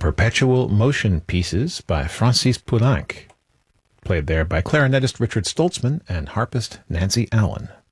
Perpetual Motion Pieces by Francis Poulenc, played there by clarinetist Richard Stoltzman and harpist Nancy Allen.